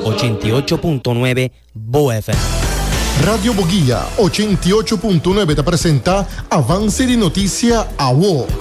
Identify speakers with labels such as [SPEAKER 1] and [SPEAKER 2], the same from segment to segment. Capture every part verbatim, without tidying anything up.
[SPEAKER 1] ochenta y ocho punto nueve Bo F M.
[SPEAKER 2] Radio Boguía ochenta y ocho punto nueve te presenta Avance de Noticia A W O.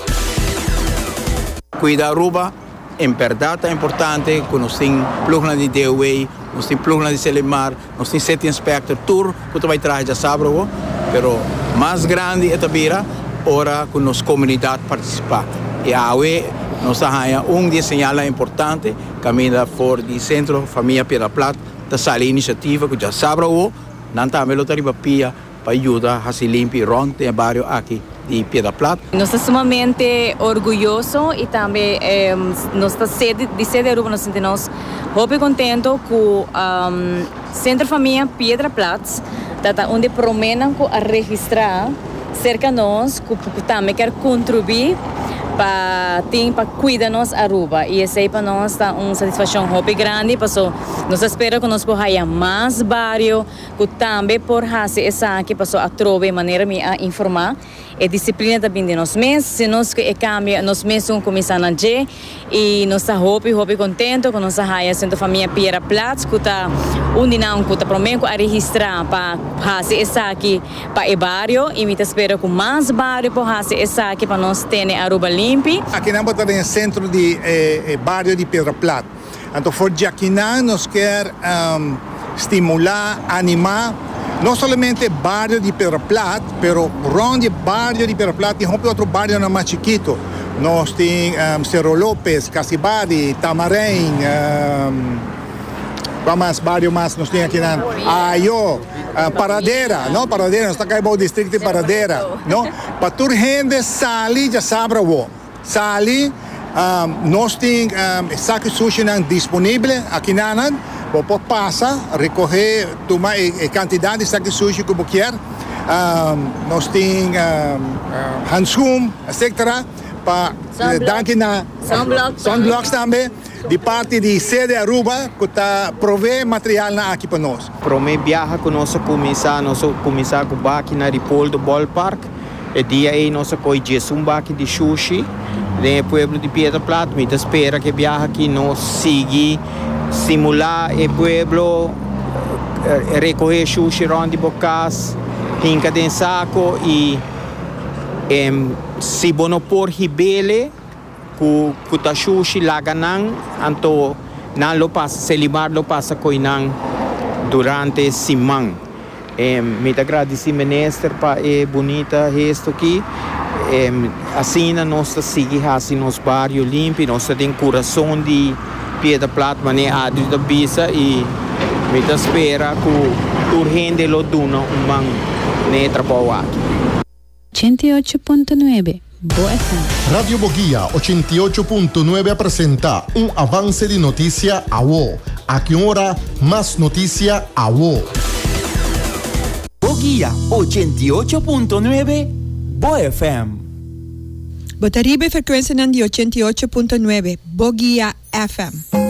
[SPEAKER 3] Cuidar Aruba, em verdade é importante, que nós temos plugin de D O A, nós temos plugin de Selimar, nós temos sete inspector tour, que vai trazer já sabe, pero mais grande é também ora que nossa comunidade participar. E a W O nós temos um de sinal importante, caminha for de Centro Família Piedra Plata, da sala iniciativa que já sabe, não também lo tariba pia para ajudar a se limpar ronde o bairro aqui de Piedra Plata.
[SPEAKER 4] Nós estamos sumamente orgulhosos e também eh, nossa sede de sede Aruba nós sentimos muito contentes com o um, Centro Família Piedra Plata, onde prometem a registrar cerca de nós, que também quer contribuir para para cuidar nos Aruba, e esse aí para nós está uma satisfação muito grande, porque nós esperamos que nós possamos mais barrio, que também por fazer essa aqui para a trove maneira de informar e disciplina também de nós mesmos, se nós que cambia nós mesmos começar a ver e nós está muito muito contente com nossa raia Centro Família Piedra Plata, que está onde não que está prometendo a registrar para fazer essa aqui para o barrio, e me espero que mais barrio para fazer essa aqui para nós ter Aruba limpo.
[SPEAKER 5] Aqui nós estamos no centro de eh, barrio de Piedra Plata. Então, por aqui nós quer um, estimular, animar, não somente barrio de Piedra Plata, pero ronde barrio de Piedra Plata e outro barrio mais chiquito. Nós temos um, Cerro López, Casibari, Tamarém, um, qual mais barrio mais nós temos aqui na Ayo, uh, Paradeira, não? Paradeira, nós estamos aqui no distrito de Paradeira, não? Para toda gente sali já sabe o sali, um, nós temos um, saque sushi disponível aqui na Nan, você passa, recorrer, tomar a quantidade de saque sushi que você quer, um, nós temos um, uh, handscoom, etcétera, para dar aqui na
[SPEAKER 4] sunblocks,
[SPEAKER 5] sunblocks também. De parte de sede Aruba, que está provê material na aqui para nós.
[SPEAKER 6] Para mim, viaja com nossa comissão, nossa comissão que vai aqui na Ripoldo Ballpark. E dia aí nossa coisa um aqui de sushi, no pueblo de Piedra Plata. Me espera que viaja aqui nós siga simular o pueblo, recolher sushi onde bocas, hinca de saco e um, se bono por ribele. Ku kuta sushi laganang anto nan lo pasa Selimar lo pasa koinang durante simang. Eh, me agradeci minister pa e bonita gesto aqui. Eh, assim nós sigue assim nos barrio limpo, nós tem coração de Piedra Plata mané adi da bisa e me espera que o gente lo duna um bang ne trabalho aqui.
[SPEAKER 7] ochenta y ocho punto nueve Bo F M.
[SPEAKER 2] Radio Boguía ochenta y ocho punto nueve presenta un avance de noticia A W O. Aquí ahora más noticia A W O.
[SPEAKER 8] Boguía ochenta y ocho punto nueve Bo F M.
[SPEAKER 9] Botaribe frequência de ochenta y ocho punto nueve Boguía F M.